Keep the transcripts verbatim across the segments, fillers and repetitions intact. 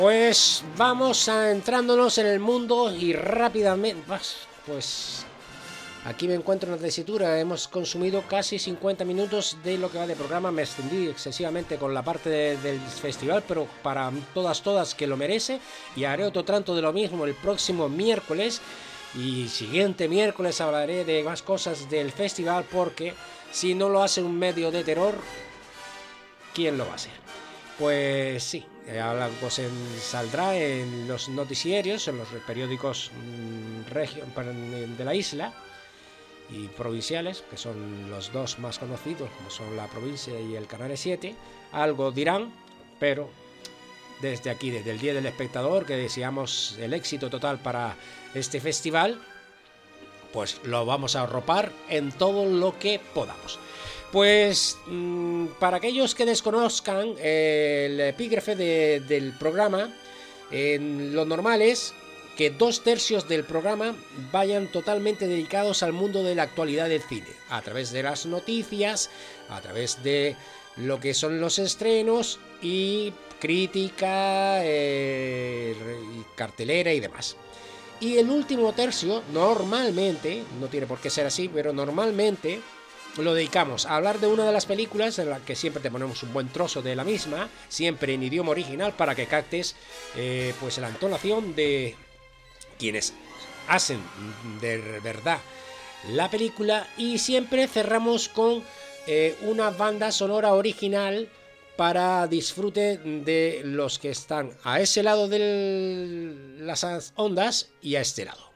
Pues vamos a entrándonos en el mundo y rápidamente, pues aquí me encuentro en la tesitura. Hemos consumido casi cincuenta minutos de lo que va de programa. Me extendí excesivamente con la parte de, del festival, pero para todas, todas que lo merece. Y haré otro tanto de lo mismo el próximo miércoles. Y siguiente miércoles hablaré de más cosas del festival, porque si no lo hace un medio de terror, ¿quién lo va a hacer? Pues sí, pues en, saldrá en los noticiarios, en los periódicos mmm, regio, de la isla y provinciales, que son los dos más conocidos, como son La Provincia y el Canal siete. Algo dirán, pero desde aquí, desde el Día del Espectador, que deseamos el éxito total para este festival, pues lo vamos a arropar en todo lo que podamos. Pues mmm, para aquellos que desconozcan eh, el epígrafe de, del programa, eh, lo normal es que dos tercios del programa vayan totalmente dedicados al mundo de la actualidad del cine, a través de las noticias, a través de lo que son los estrenos y crítica, eh, y cartelera y demás. Y el último tercio, normalmente, no tiene por qué ser así, pero normalmente lo dedicamos a hablar de una de las películas en la que siempre te ponemos un buen trozo de la misma, siempre en idioma original, para que captes eh, pues la entonación de quienes hacen de verdad la película. Y siempre cerramos con eh, una banda sonora original para disfrute de los que están a ese lado de las ondas y a este lado.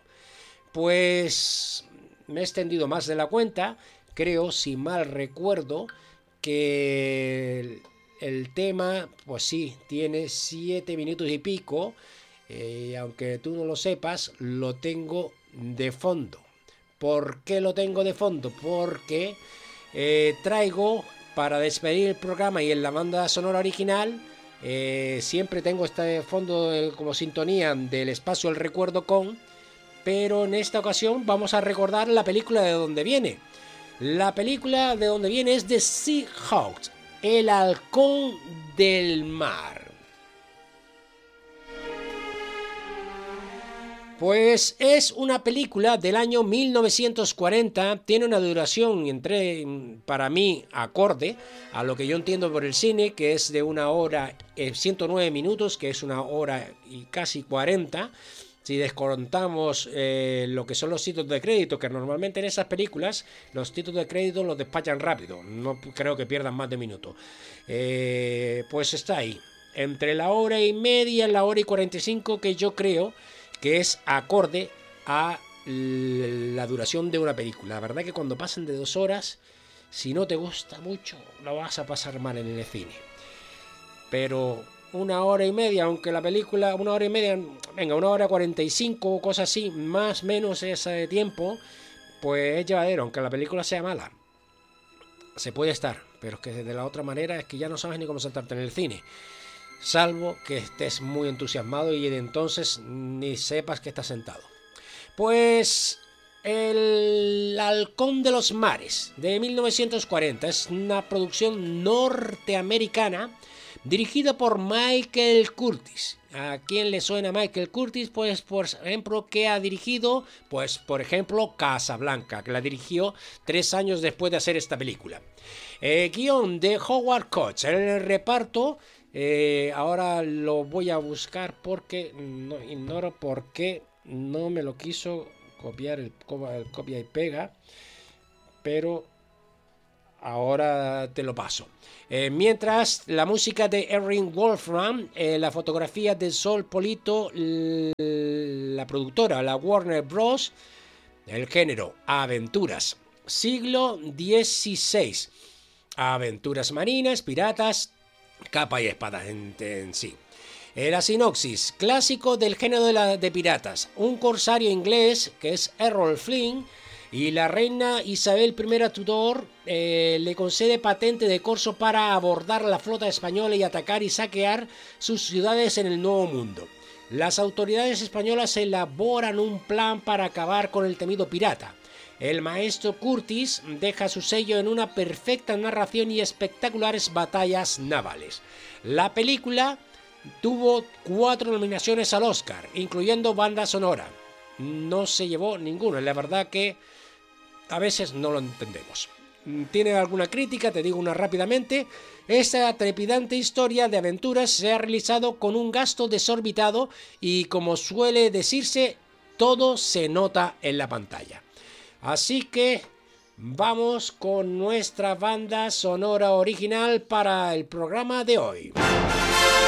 Pues me he extendido más de la cuenta. Creo, si mal recuerdo, que el, el tema, pues sí, tiene siete minutos y pico. Eh, aunque tú no lo sepas, lo tengo de fondo. ¿Por qué lo tengo de fondo? Porque eh, traigo, para despedir el programa y en la banda sonora original, eh, siempre tengo este fondo eh, como sintonía del espacio El Recuerdo Con, pero en esta ocasión vamos a recordar la película de donde viene. La película de donde viene es The Sea Hawk, el halcón del mar. Pues es una película del año mil novecientos cuarenta, tiene una duración entre, para mí, acorde a lo que yo entiendo por el cine, que es de una hora, eh, ciento nueve minutos, que es una hora y casi cuarenta. Si descontamos eh, lo que son los títulos de crédito, que normalmente en esas películas los títulos de crédito los despachan rápido, no creo que pierdan más de un minuto, eh, pues está ahí, entre la hora y media, la hora y cuarenta y cinco, que yo creo que es acorde a la duración de una película. La verdad que cuando pasen de dos horas, si no te gusta mucho, lo vas a pasar mal en el cine. Pero una hora y media, aunque la película, una hora y media, venga, una hora cuarenta y cinco, cosas así, más o menos ese tiempo, pues es llevadero, aunque la película sea mala. Se puede estar, pero es que de la otra manera es que ya no sabes ni cómo sentarte en el cine. Salvo que estés muy entusiasmado y de entonces ni sepas que estás sentado. Pues El Halcón de los Mares, de mil novecientos cuarenta, es una producción norteamericana dirigida por Michael Curtiz. ¿A quién le suena Michael Curtiz? Pues, por ejemplo, que ha dirigido, pues, por ejemplo, Casablanca, que la dirigió tres años después de hacer esta película. Eh, guión de Howard Koch. El reparto, eh, ahora lo voy a buscar porque no, ignoro por qué no me lo quiso copiar el, el copia y pega, pero ahora te lo paso. Eh, mientras, la música de Erin Wolfram, eh, la fotografía de Sol Polito, la productora, la Warner Bros., el género, aventuras, siglo dieciséis, aventuras marinas, piratas, capa y espada en, en sí. Eh, la sinopsis, clásico del género de, la, de piratas, un corsario inglés que es Errol Flynn, y la reina Isabel I Tudor eh, le concede patente de corso para abordar la flota española y atacar y saquear sus ciudades en el Nuevo Mundo. Las autoridades españolas elaboran un plan para acabar con el temido pirata. El maestro Curtiz deja su sello en una perfecta narración y espectaculares batallas navales. La película tuvo cuatro nominaciones al Oscar, incluyendo banda sonora. No se llevó ninguno, la verdad que a veces no lo entendemos. ¿Tiene alguna crítica? Te digo una rápidamente. Esta trepidante historia de aventuras se ha realizado con un gasto desorbitado y, como suele decirse, todo se nota en la pantalla. Así que vamos con nuestra banda sonora original para el programa de hoy.